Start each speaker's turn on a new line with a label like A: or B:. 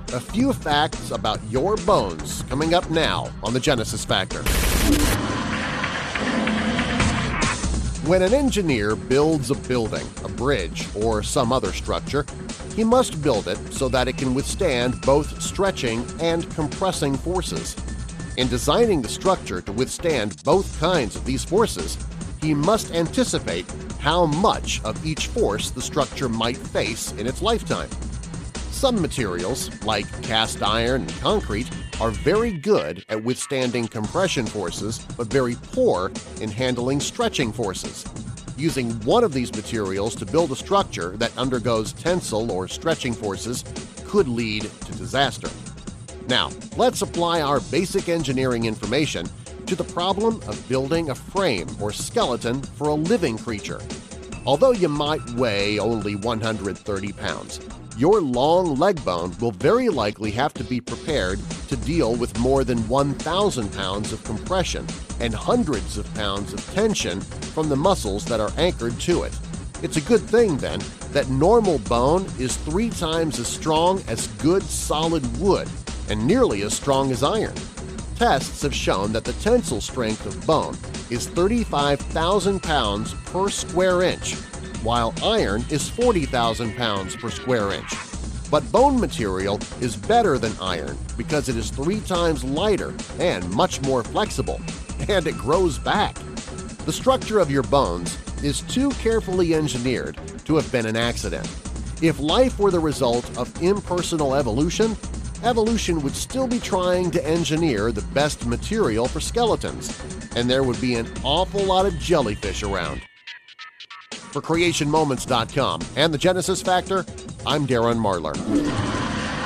A: A few facts about your bones coming up now on the Genesis Factor. When an engineer builds a building, a bridge, or some other structure, he must build it so that it can withstand both stretching and compressing forces. In designing the structure to withstand both kinds of these forces, he must anticipate how much of each force the structure might face in its lifetime. Some materials, like cast iron and concrete, are very good at withstanding compression forces but very poor in handling stretching forces. Using one of these materials to build a structure that undergoes tensile or stretching forces could lead to disaster. Now, let's apply our basic engineering information to the problem of building a frame or skeleton for a living creature. Although you might weigh only 130 pounds, your long leg bone will very likely have to be prepared to deal with more than 1,000 pounds of compression and hundreds of pounds of tension from the muscles that are anchored to it. It's a good thing, then, that normal bone is 3 times as strong as good solid wood and nearly as strong as iron. Tests have shown that the tensile strength of bone is 35,000 pounds per square inch, while iron is 40,000 pounds per square inch. But bone material is better than iron because it is 3 times lighter and much more flexible, and it grows back. The structure of your bones is too carefully engineered to have been an accident. If life were the result of impersonal evolution, evolution would still be trying to engineer the best material for skeletons, and there would be an awful lot of jellyfish around. For CreationMoments.com and the Genesis Factor, I'm Darren Marlar.